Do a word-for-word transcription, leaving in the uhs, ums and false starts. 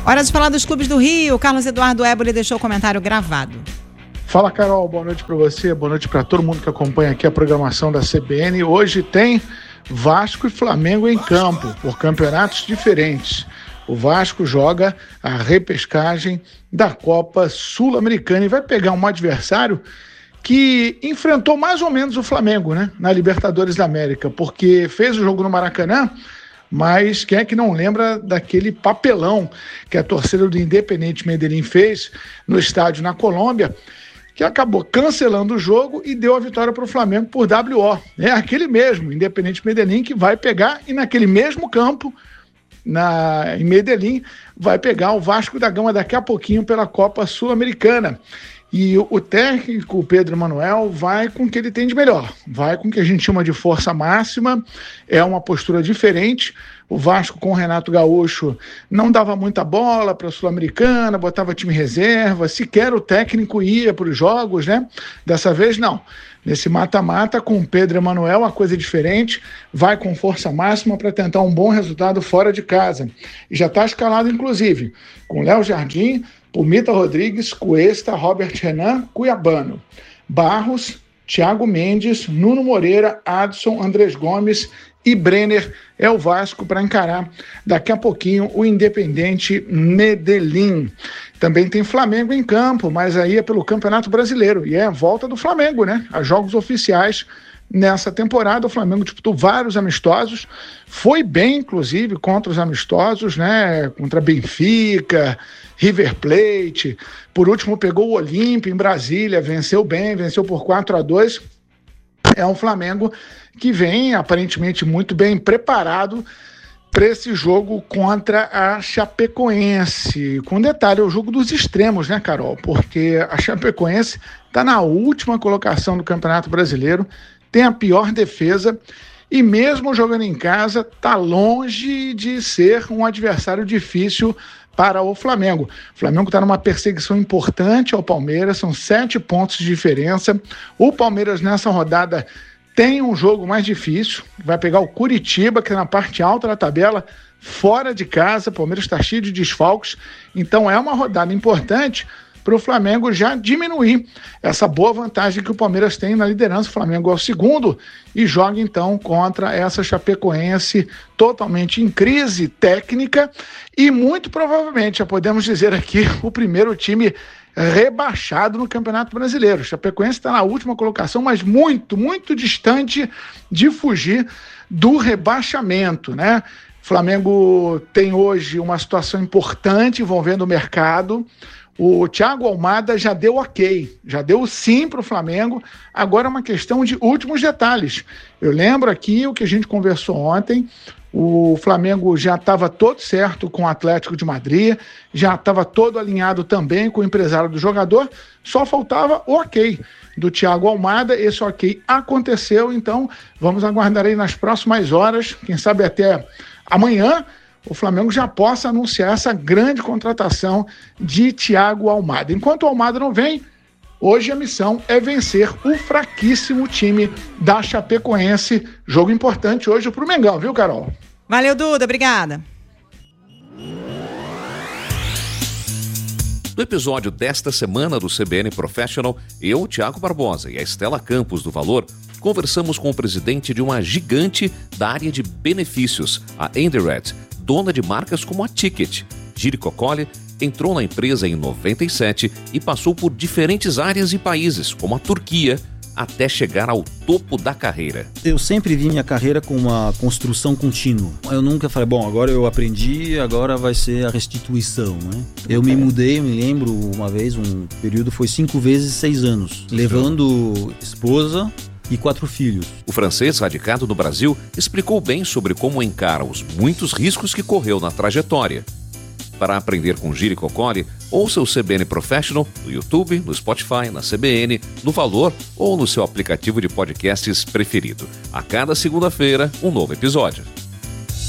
Hora de falar dos clubes do Rio. Carlos Eduardo Éboli deixou o comentário gravado. Fala, Carol, boa noite para você, boa noite para todo mundo que acompanha aqui a programação da C B N. Hoje tem Vasco e Flamengo em campo, por campeonatos diferentes. O Vasco joga a repescagem da Copa Sul-Americana e vai pegar um adversário que enfrentou mais ou menos o Flamengo, né, na Libertadores da América, porque fez o jogo no Maracanã, mas quem é que não lembra daquele papelão que a torcida do Independiente Medellín fez no estádio na Colômbia, que acabou cancelando o jogo e deu a vitória para o Flamengo por W O. É aquele mesmo, Independiente Medellín, que vai pegar, e naquele mesmo campo, na, em Medellín, vai pegar o Vasco da Gama daqui a pouquinho pela Copa Sul-Americana. E o, o técnico, o Pedro Manuel, vai com o que ele tem de melhor, vai com o que a gente chama de força máxima, é uma postura diferente. O Vasco com o Renato Gaúcho não dava muita bola para a Sul-Americana, botava time reserva, sequer o técnico ia para os jogos, né? Dessa vez não. Nesse mata-mata, com o Pedro Emanuel, a coisa é diferente, vai com força máxima para tentar um bom resultado fora de casa. E já está escalado, inclusive, com Léo Jardim, Pumita Rodrigues, Cuesta, Robert Renan, Cuiabano, Barros, Thiago Mendes, Nuno Moreira, Adson, Andrés Gomes e Brenner. É o Vasco para encarar daqui a pouquinho o Independiente Medellín. Também tem Flamengo em campo, mas aí é pelo Campeonato Brasileiro, e é a volta do Flamengo, né? A jogos oficiais nessa temporada. O Flamengo disputou vários amistosos, foi bem, inclusive, contra os amistosos, né? Contra Benfica, River Plate, por último pegou o Olímpia em Brasília, venceu bem, venceu por quatro a dois. É um Flamengo que vem aparentemente muito bem preparado para esse jogo contra a Chapecoense. Com detalhe, é o jogo dos extremos, né, Carol? Porque a Chapecoense está na última colocação do Campeonato Brasileiro, tem a pior defesa e mesmo jogando em casa está longe de ser um adversário difícil para o Flamengo. O Flamengo está numa perseguição importante ao Palmeiras, são sete pontos de diferença. O Palmeiras nessa rodada tem um jogo mais difícil, vai pegar o Curitiba, que é na parte alta da tabela, fora de casa. O Palmeiras está cheio de desfalques, então é uma rodada importante para o Flamengo já diminuir essa boa vantagem que o Palmeiras tem na liderança. O Flamengo é o segundo e joga então contra essa Chapecoense totalmente em crise técnica e muito provavelmente, já podemos dizer aqui, o primeiro time rebaixado no Campeonato Brasileiro. O Chapecoense está na última colocação, mas muito, muito distante de fugir do rebaixamento, né? O Flamengo tem hoje uma situação importante envolvendo o mercado. O Thiago Almada já deu ok, já deu sim para o Flamengo, agora é uma questão de últimos detalhes. Eu lembro aqui o que a gente conversou ontem, o Flamengo já estava todo certo com o Atlético de Madrid, já estava todo alinhado também com o empresário do jogador, só faltava o ok do Thiago Almada. Esse ok aconteceu, então vamos aguardar aí nas próximas horas, quem sabe até amanhã, o Flamengo já possa anunciar essa grande contratação de Thiago Almada. Enquanto o Almada não vem, hoje a missão é vencer o fraquíssimo time da Chapecoense. Jogo importante hoje para o Mengão, viu, Carol? Valeu, Duda, obrigada. No episódio desta semana do C B N Professional, eu, Thiago Barbosa e a Estela Campos do Valor, conversamos com o presidente de uma gigante da área de benefícios, a Endired, dona de marcas como a Ticket. Giri Coccoli entrou na empresa em noventa e sete e passou por diferentes áreas e países, como a Turquia, até chegar ao topo da carreira. Eu sempre vi minha carreira com uma construção contínua. Eu nunca falei, bom, agora eu aprendi, agora vai ser a restituição, né? Eu me mudei, me lembro, uma vez, um período foi cinco vezes seis anos, levando esposa e quatro filhos. O francês, radicado no Brasil, explicou bem sobre como encara os muitos riscos que correu na trajetória. Para aprender com Giri Coccoli, ouça o C B N Professional no YouTube, no Spotify, na C B N, no Valor ou no seu aplicativo de podcasts preferido. A cada segunda-feira, um novo episódio.